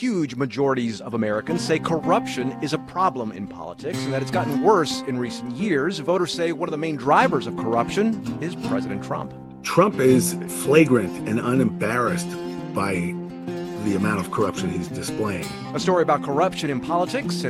huge majorities of Americans say corruption is a problem in politics and that it's gotten worse in recent years. Voters say one of the main drivers of corruption is President Trump. Trump is flagrant and unembarrassed by the amount of corruption he's displaying. A story about corruption in politics